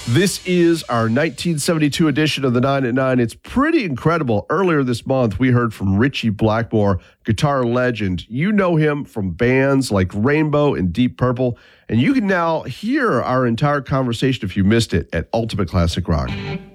This is our 1972 edition of the 9 at 9. It's pretty incredible. Earlier this month, we heard from Ritchie Blackmore, guitar legend. You know him from bands like Rainbow and Deep Purple, and you can now hear our entire conversation if you missed it at Ultimate Classic Rock.